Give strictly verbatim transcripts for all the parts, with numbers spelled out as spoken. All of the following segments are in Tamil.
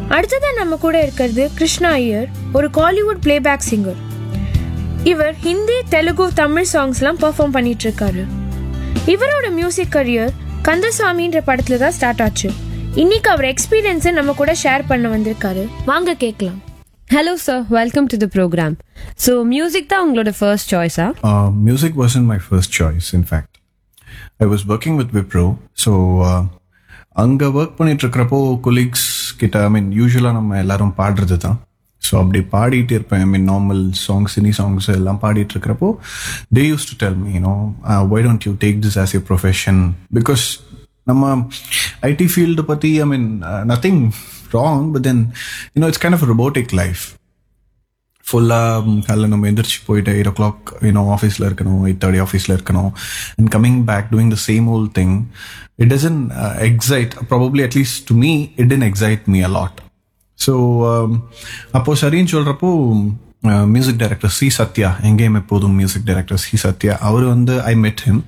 அடுத்ததான் நம்ம கூட இருக்கிறது கிருஷ்ணா ஐயர், ஒரு காலிவுட் பிளேபேக் சிங்கர். இவர் ஹிந்தி, தெலுங்கு, தமிழ் சாங்ஸ்லாம் பெர்ஃபார்ம் பண்ணிட்டு இருக்காரு. இவரோட மியூசிக் கரியர் கந்தசுவாமின்ற படத்துல தான் ஸ்டார்ட் ஆச்சு. இன்னைக்கு அவர் எக்ஸ்பீரியன்ஸை நம்ம கூட ஷேர் பண்ண வந்திருக்காரு. வாங்க கேட்கலாம். Hello sir, welcome to the program. So music தான் உங்களோட first choice ah? Uh, music wasn't my first choice, in fact. I was working with Wipro, so uh, அங்க ஒர்க் பண்ணிட்டு இருக்கிறப்போ கொலீக்ஸ் கிட்ட, ஐ மீன் யூஸ்வலாக நம்ம எல்லாரும் பாடுறது தான். ஸோ அப்படி பாடிட்டு இருப்பேன். ஐ மீன் நார்மல் சாங்ஸ், சினி சாங்ஸ் எல்லாம் பாடிட்டு இருக்கிறப்போ they use to tell me, you know why don't you take this as a profession, because நம்ம ஐடி ஃபீல்டு பற்றி, ஐ மீன் nothing wrong, but then you know it's kind of robotic life. ஃபுல்லாக காலைல நம்ம எந்திரிச்சு போயிட்டு எயிட் ஓ கிளாக் யூனோ ஆஃபீஸில் இருக்கணும், எயிட் தேர்ட்டி ஆஃபீஸில் இருக்கணும், and coming back doing the same old thing. It doesn't excite, probably at least to me it tent excite me a lot. So அப்போது சரின்னு சொல்கிறப்போ மியூசிக் டைரக்டர் சி சத்யா, எங்கேயும் எப்போதும் மியூசிக் டைரக்டர் சி சத்யா, அவர் வந்து ஐ மெட் ஹிம்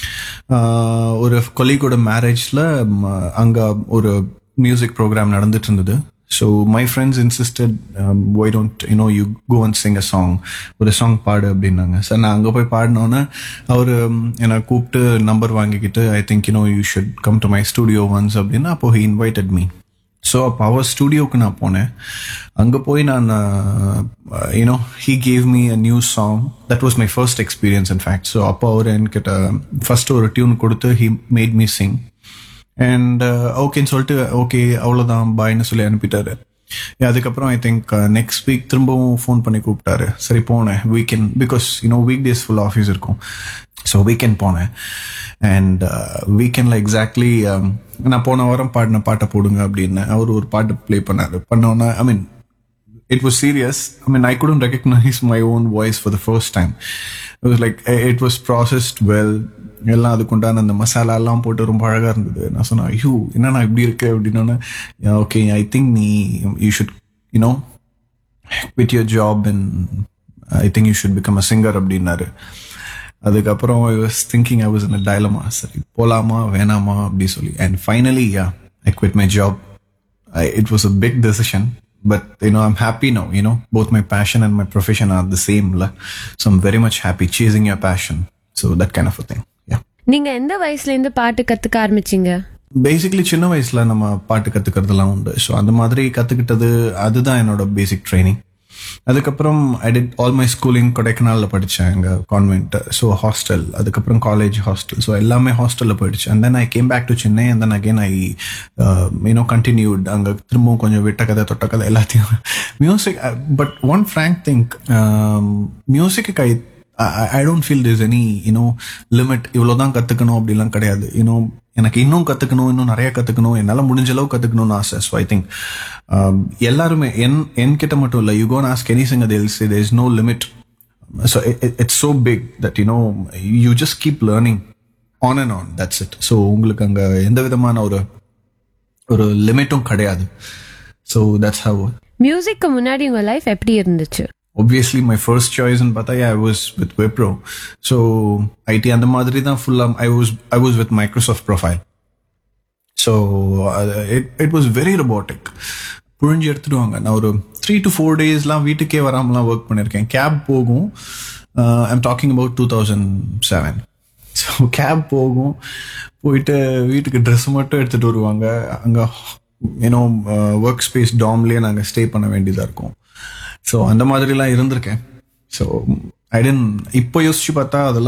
ஒரு கொலீகோட மேரேஜில். அங்கே ஒரு மியூசிக் ப்ரோக்ராம் நடந்துட்டு இருந்தது. So my friends insisted, um, why don't you know you go and sing a song, ஒரு சாங் பாடு அப்படின்னாங்க. சார் நான் அங்கே போய் பாடினோன்னே அவர் என்னை கூப்பிட்டு நம்பர் வாங்கிக்கிட்டு, I think you know you should come to my studio once அப்படின்னா, அப்போ ஹி இன்வைட்டட் மீ. ஸோ அப்போ அவர் ஸ்டூடியோவுக்கு நான் போனேன். அங்கே போய் நான் you know he gave me a new song. That was my first experience in fact. So அப்போ அவர் என்கிட்ட ஃபர்ஸ்ட் ஒரு டியூன் கொடுத்து he made me Singh. And ஓகேன்னு சொல்லிட்டு ஓகே அவ்வளோதான் பாய்னு சொல்லி அனுப்பிட்டாரு. அதுக்கப்புறம் ஐ திங்க் நெக்ஸ்ட் வீக் திரும்பவும் ஃபோன் பண்ணி கூப்பிட்டாரு. சரி போனேன் weekend, because you know week days full office இருக்கும். ஸோ வீக்கெண்ட் போனேன். அண்ட் வீக்கெண்டில் எக்ஸாக்ட்லி நான் போன வாரம் பாடின பாட்டை போடுங்க அப்படின்னு அவர் ஒரு பாட்டு ப்ளே பண்ணார். பண்ணோன்னே ஐ மீன் it was serious. I mean, I couldn't recognize my own voice for the first time. It was like, it was processed well. எல்லாம் அதுக்குண்டான அந்த மசாலா எல்லாம் போட்டு ரொம்ப அழகாக இருந்தது. நான் சொன்னேன், ஐயோ என்ன நான் இப்படி இருக்கேன் அப்படின்னா, ஓகே ஐ திங்க் நீ you should you know quit your job and I think you should become a singer அப்படின்னாரு. அதுக்கப்புறம் I was thinking, I was in a dilemma, சரி போலாமா வேணாமா அப்படி சொல்லி. And finally yeah I quit my job. It was a big decision. But, you know, I'm happy now, you know, both my passion and my profession are the same. So I'm very much happy chasing your passion. So that kind of a thing, yeah. நீங்க எந்த வயசுல இருந்து பாட்டு கத்துக்க ஆரம்பிச்சீங்க? பேசிக்லி சின்ன வயசுல நம்ம பாட்டு கத்துக்கிறதுலாம் உண்டு. ஸோ அந்த மாதிரி கத்துக்கிட்டது அதுதான் என்னோட பேசிக் ட்ரைனிங். அதுக்கப்புறம் I did all my schooling கொடைக்கானலில் படித்தேன், எங்கள் கான்வென்ட். ஸோ ஹாஸ்டல், அதுக்கப்புறம் காலேஜ் ஹாஸ்டல், ஸோ எல்லாமே ஹாஸ்டலில் போயிடுச்சு. And then I came back to Chennai. And then again I you know continued. அங்கே திரும்பவும் கொஞ்சம் விட்ட கதை தொட்ட கதை எல்லாத்தையும் music. But one Frank think, music I I don't feel this any you know limit, இவ்வளோதான் கற்றுக்கணும் அப்படிலாம் கிடையாது. யூனோ எனக்கு இன்னும் கற்றுக்கணும், இன்னும் நிறைய கற்றுக்கணும், என்னால் முடிஞ்ச அளவு கற்றுக்கணும்னு ஆசை. ஸோ ஐ திங்க் எல்லாருமே என் என்கிட்ட மட்டும் இல்லை, you gonna ask any singer, they'll say there is no limit. So it, it, it's so big that you know you just keep learning on and on, that's it. So உங்களுக்கு அங்கே எந்த விதமான ஒரு ஒரு லிமிட்டும் கிடையாது. So that's how. மியூசிக்கு முன்னாடி உங்க லைஃப் எப்படி இருந்துச்சு? Obviously my first choice in Pattaya I was with Wipro. So I T and the madri da full I was I was with Microsoft Profile. So uh, it it was very robotic. புரிஞ்சு எடுத்துடுவாங்க. நான் ஒரு த்ரீ டு ஃபோர் டேஸ்லாம் வீட்டுக்கே வராமலாம் ஒர்க் பண்ணியிருக்கேன். கேப் போகும். I'm talking about two thousand seven. So gap போகும், போயிட்டு வீட்டுக்கு ட்ரெஸ் மட்டும் எடுத்துகிட்டு வருவாங்க. அங்கே ஏன்னோ ஒர்க் ஸ்பேஸ் டாம்லேயே நாங்கள் ஸ்டே பண்ண வேண்டியதாக இருக்கும். ஸோ அந்த மாதிரிலாம் இருந்திருக்கேன். ஸோ ஐ டென்ட் இப்போ யோசிச்சு பார்த்தா அதெல்லாம்